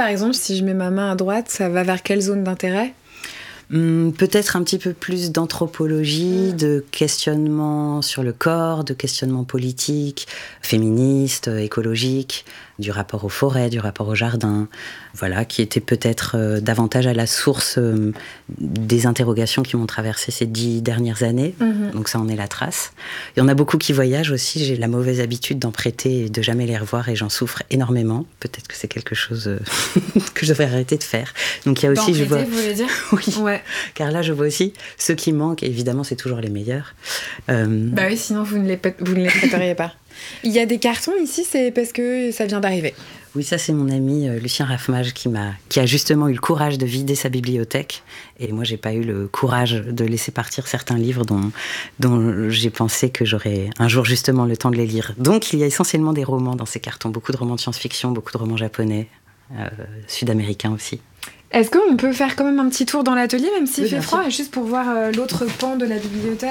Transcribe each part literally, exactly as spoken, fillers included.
par exemple, si je mets ma main à droite, ça va vers quelle zone d'intérêt ? Hum, peut-être un petit peu plus d'anthropologie, mmh. de questionnement sur le corps, de questionnement politique, féministe, écologique, du rapport aux forêts, du rapport au jardin, voilà, qui était peut-être euh, davantage à la source euh, des interrogations qui m'ont traversé ces dix dernières années. Mmh. Donc ça en est la trace. Il y en a beaucoup qui voyagent aussi. J'ai la mauvaise habitude d'en prêter et de jamais les revoir et j'en souffre énormément. Peut-être que c'est quelque chose euh, que je devrais arrêter de faire. Donc il y a aussi, d'en je vois, vous voulez dire ? oui. Ouais. Car là, je vois aussi ceux qui manquent, et évidemment, c'est toujours les meilleurs. Euh... Bah oui, sinon vous ne les, vous ne les prêteriez pas. Il y a des cartons ici, c'est parce que ça vient d'arriver. Oui, ça, c'est mon ami euh, Lucien Raffmage qui, m'a, qui a justement eu le courage de vider sa bibliothèque. Et moi, j'ai pas eu le courage de laisser partir certains livres dont, dont j'ai pensé que j'aurais un jour justement le temps de les lire. Donc, il y a essentiellement des romans dans ces cartons. Beaucoup de romans de science-fiction, beaucoup de romans japonais, euh, sud-américains aussi. Est-ce qu'on peut faire quand même un petit tour dans l'atelier, même s'il oui, fait froid, et juste pour voir euh, l'autre pan de la bibliothèque ?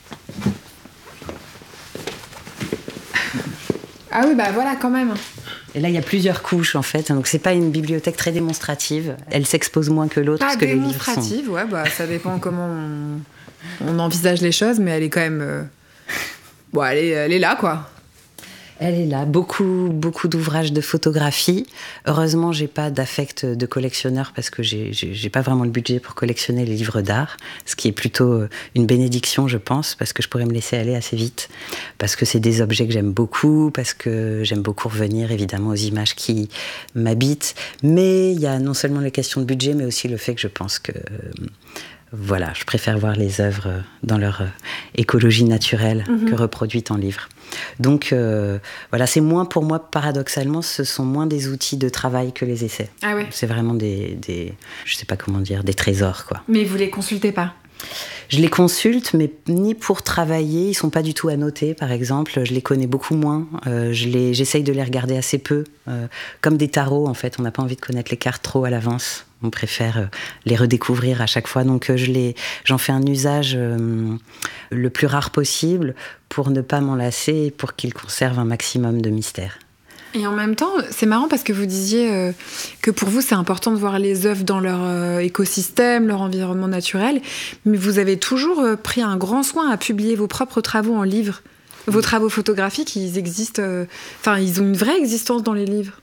Ah oui, bah voilà, quand même. Et là, il y a plusieurs couches, en fait. Donc, c'est pas une bibliothèque très démonstrative. Elle s'expose moins que l'autre. Pas parce que démonstrative, les livres sont... ouais, bah ça dépend comment on, on envisage les choses, mais elle est quand même... Euh... Bon, elle est, elle est là, quoi. Elle est là, beaucoup, beaucoup d'ouvrages de photographie. Heureusement, j'ai pas d'affect de collectionneur parce que j'ai, j'ai, j'ai pas vraiment le budget pour collectionner les livres d'art, ce qui est plutôt une bénédiction, je pense, parce que je pourrais me laisser aller assez vite, parce que c'est des objets que j'aime beaucoup, parce que j'aime beaucoup revenir évidemment aux images qui m'habitent. Mais il y a non seulement les questions de budget, mais aussi le fait que je pense que voilà, je préfère voir les œuvres dans leur écologie naturelle mmh. que reproduites en livre. Donc euh, voilà, c'est moins pour moi, paradoxalement, ce sont moins des outils de travail que les essais. Ah ouais. C'est vraiment des, des, je sais pas comment dire, des trésors, quoi. Mais vous les consultez pas ? Je les consulte, mais ni pour travailler. Ils sont pas du tout annotés, par exemple. Je les connais beaucoup moins. Euh, je les, j'essaye de les regarder assez peu. Euh, comme des tarots, en fait. On n'a pas envie de connaître les cartes trop à l'avance. On préfère euh, les redécouvrir à chaque fois. Donc, euh, je les, j'en fais un usage euh, le plus rare possible pour ne pas m'en lasser et pour qu'ils conservent un maximum de mystère. Et en même temps, c'est marrant parce que vous disiez euh, que pour vous, c'est important de voir les œuvres dans leur euh, écosystème, leur environnement naturel, mais vous avez toujours euh, pris un grand soin à publier vos propres travaux en livre. Vos travaux photographiques, ils existent, enfin, euh, ils ont une vraie existence dans les livres.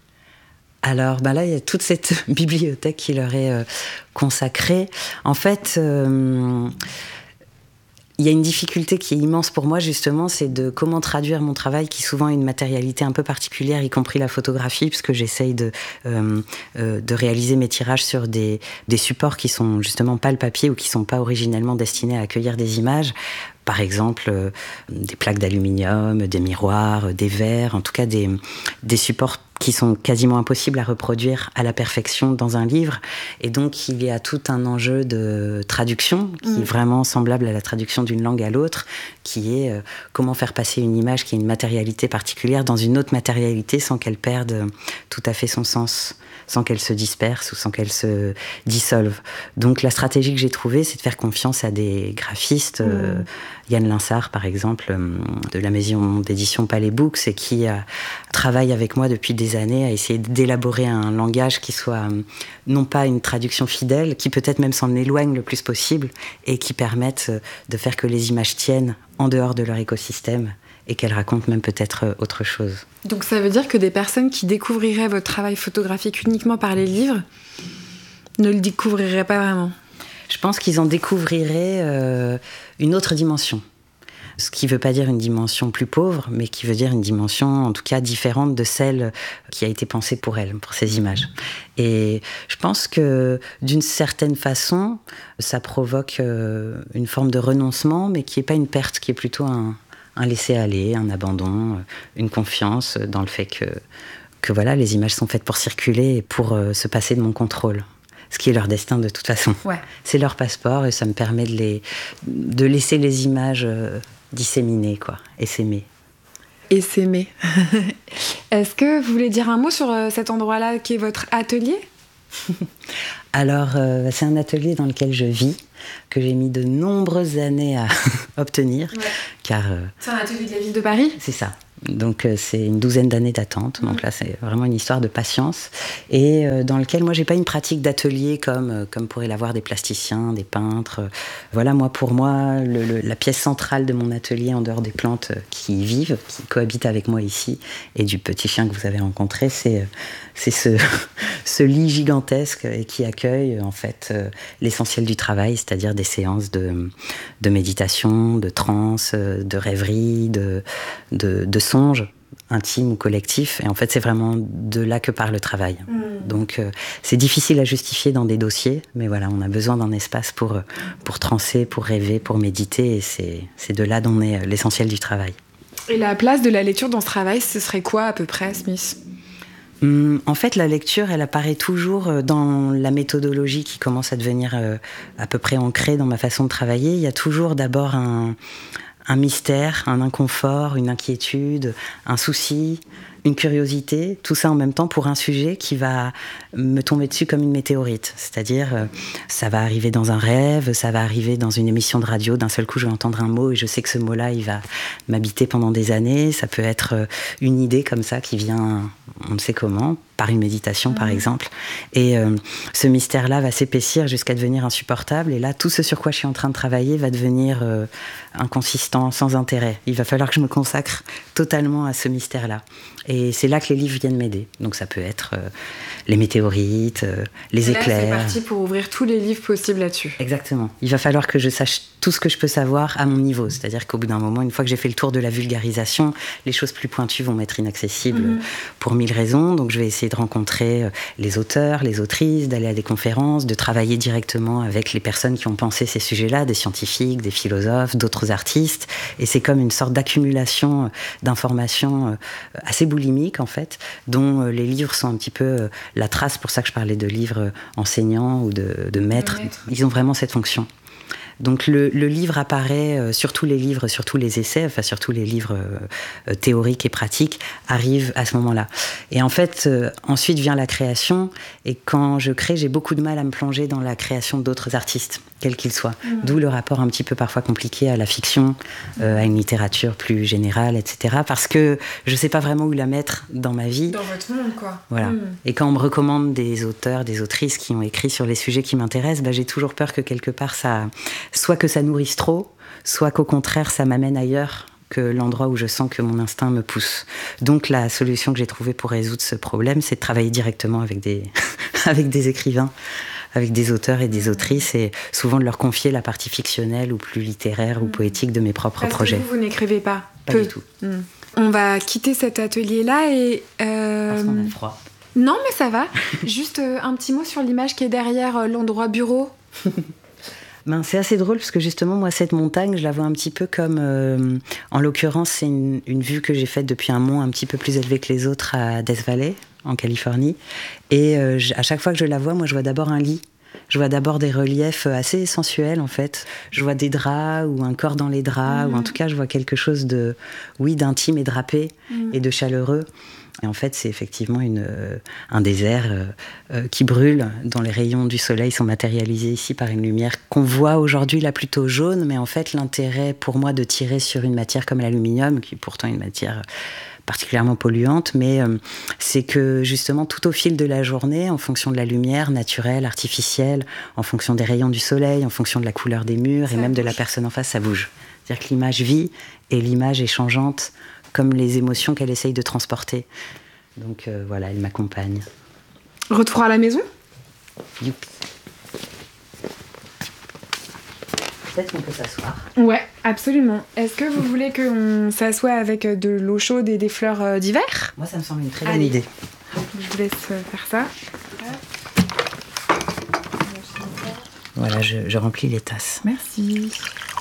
Alors, ben là, il y a toute cette bibliothèque qui leur est euh, consacrée. En fait... Euh, Il y a une difficulté qui est immense pour moi, justement, c'est de comment traduire mon travail qui souvent a une matérialité un peu particulière, y compris la photographie, puisque j'essaye de, euh, euh, de réaliser mes tirages sur des, des supports qui sont justement pas le papier ou qui sont pas originellement destinés à accueillir des images. Par exemple, euh, des plaques d'aluminium, des miroirs, des verres, en tout cas des, des supports qui sont quasiment impossibles à reproduire à la perfection dans un livre. Et donc, il y a tout un enjeu de traduction qui mmh. est vraiment semblable à la traduction d'une langue à l'autre, qui est euh, comment faire passer une image qui a une matérialité particulière dans une autre matérialité sans qu'elle perde tout à fait son sens, sans qu'elle se disperse ou sans qu'elle se dissolve. Donc, la stratégie que j'ai trouvée, c'est de faire confiance à des graphistes, mmh. euh, Yann Linsart, par exemple, de la maison d'édition Palais Books, et qui euh, travaille avec moi depuis des années à essayer d'élaborer un langage qui soit euh, non pas une traduction fidèle, qui peut-être même s'en éloigne le plus possible, et qui permette euh, de faire que les images tiennent en dehors de leur écosystème, et qu'elles racontent même peut-être euh, autre chose. Donc ça veut dire que des personnes qui découvriraient votre travail photographique uniquement par les livres ne le découvriraient pas vraiment ? Je pense qu'ils en découvriraient euh, une autre dimension. Ce qui ne veut pas dire une dimension plus pauvre, mais qui veut dire une dimension, en tout cas, différente de celle qui a été pensée pour elles, pour ces images. Et je pense que, d'une certaine façon, ça provoque euh, une forme de renoncement, mais qui n'est pas une perte, qui est plutôt un, un laisser-aller, un abandon, une confiance dans le fait que, que voilà, les images sont faites pour circuler et pour euh, se passer de mon contrôle. Ce qui est leur destin de toute façon. Ouais. C'est leur passeport et ça me permet de, les, de laisser les images euh, disséminer, quoi, et s'aimer. Et s'aimer. Est-ce que vous voulez dire un mot sur euh, cet endroit-là qui est votre atelier ? Alors, euh, c'est un atelier dans lequel je vis, que j'ai mis de nombreuses années à obtenir. Ouais. Car, euh, c'est un atelier de la ville de Paris ? C'est ça. Donc euh, c'est une douzaine d'années d'attente. Donc là c'est vraiment une histoire de patience et euh, dans lequel moi j'ai pas une pratique d'atelier comme euh, comme pourraient l'avoir des plasticiens, des peintres. Voilà, moi pour moi le, le, la pièce centrale de mon atelier en dehors des plantes qui y vivent, qui cohabitent avec moi ici et du petit chien que vous avez rencontré, c'est c'est ce ce lit gigantesque et qui accueille en fait euh, l'essentiel du travail, c'est-à-dire des séances de de méditation, de transe, de rêverie, de de, de songes intimes ou collectifs. Et en fait, c'est vraiment de là que part le travail. Mmh. Donc, euh, c'est difficile à justifier dans des dossiers, mais voilà, on a besoin d'un espace pour, pour transer, pour rêver, pour méditer, et c'est, c'est de là dont est l'essentiel du travail. Et la place de la lecture dans ce travail, ce serait quoi à peu près, Smith ? Hum, en fait, la lecture, elle apparaît toujours dans la méthodologie qui commence à devenir euh, à peu près ancrée dans ma façon de travailler. Il y a toujours d'abord un... un mystère, un inconfort, une inquiétude, un souci, une curiosité, tout ça en même temps pour un sujet qui va me tomber dessus comme une météorite. C'est-à-dire, euh, ça va arriver dans un rêve, ça va arriver dans une émission de radio, d'un seul coup je vais entendre un mot et je sais que ce mot-là, il va m'habiter pendant des années. Ça peut être euh, une idée comme ça qui vient, on ne sait comment, par une méditation mmh. par exemple. Et euh, ce mystère-là va s'épaissir jusqu'à devenir insupportable. Et là, tout ce sur quoi je suis en train de travailler va devenir euh, inconsistant, sans intérêt. Il va falloir que je me consacre totalement à ce mystère-là. Et c'est là que les livres viennent m'aider. Donc ça peut être euh, les météorites, euh, les et là, éclairs. C'est parti pour ouvrir tous les livres possibles là-dessus. Exactement. Il va falloir que je sache tout ce que je peux savoir à mon niveau. C'est-à-dire qu'au bout d'un moment, une fois que j'ai fait le tour de la vulgarisation, les choses plus pointues vont m'être inaccessibles mmh. pour mille raisons. Donc je vais essayer de rencontrer les auteurs, les autrices, d'aller à des conférences, de travailler directement avec les personnes qui ont pensé ces sujets-là, des scientifiques, des philosophes, d'autres artistes. Et c'est comme une sorte d'accumulation d'informations assez boulimique en fait, dont les livres sont un petit peu la trace. Pour ça que je parlais de livres enseignants ou de, de maîtres. maîtres. Ils ont vraiment cette fonction. Donc le, le livre apparaît, euh, surtout les livres, surtout les essais, enfin surtout les livres euh, théoriques et pratiques, arrivent à ce moment-là. Et en fait, euh, ensuite vient la création, et quand je crée, j'ai beaucoup de mal à me plonger dans la création d'autres artistes, quels qu'ils soient. Mmh. D'où le rapport un petit peu parfois compliqué à la fiction, euh, à une littérature plus générale, et cetera. Parce que je ne sais pas vraiment où la mettre dans ma vie. Dans votre monde, quoi. Voilà. Mmh. Et quand on me recommande des auteurs, des autrices qui ont écrit sur les sujets qui m'intéressent, bah, j'ai toujours peur que quelque part ça... soit que ça nourrisse trop, soit qu'au contraire ça m'amène ailleurs que l'endroit où je sens que mon instinct me pousse. Donc la solution que j'ai trouvée pour résoudre ce problème, c'est de travailler directement avec des, avec des écrivains, avec des auteurs et des autrices, et souvent de leur confier la partie fictionnelle ou plus littéraire ou poétique de mes propres Parce projets. Que vous, vous n'écrivez pas Pas Peu. du tout. Mmh. On va quitter cet atelier-là et... Euh... Parce qu'on a froid. Non, mais ça va. Juste euh, un petit mot sur l'image qui est derrière euh, l'endroit bureau. Ben, c'est assez drôle parce que justement, moi, cette montagne, je la vois un petit peu comme... Euh, en l'occurrence, c'est une, une vue que j'ai faite depuis un mont un petit peu plus élevé que les autres à Death Valley, en Californie. Et euh, à chaque fois que je la vois, moi, je vois d'abord un lit. Je vois d'abord des reliefs assez sensuels, en fait. Je vois des draps ou un corps dans les draps, mmh. ou en tout cas, je vois quelque chose de, oui, d'intime et drapé mmh. et de chaleureux. Et en fait, c'est effectivement une, euh, un désert euh, euh, qui brûle, dont les rayons du soleil sont matérialisés ici par une lumière qu'on voit aujourd'hui là plutôt jaune, mais en fait, l'intérêt pour moi de tirer sur une matière comme l'aluminium, qui est pourtant une matière particulièrement polluante, mais euh, c'est que justement tout au fil de la journée, en fonction de la lumière naturelle, artificielle, en fonction des rayons du soleil, en fonction de la couleur des murs ça et même bouge. De la personne en face, ça bouge. C'est-à-dire que l'image vit et l'image est changeante comme les émotions qu'elle essaye de transporter. Donc euh, voilà, elle m'accompagne. Retour à la maison ? Youpi. Peut-être qu'on peut s'asseoir. Ouais, absolument. Est-ce que vous voulez qu'on s'assoie avec de l'eau chaude et des fleurs d'hiver ? Moi, ça me semble une très bonne Allez. idée. Je vous laisse faire ça. Voilà, je, je remplis les tasses. Merci.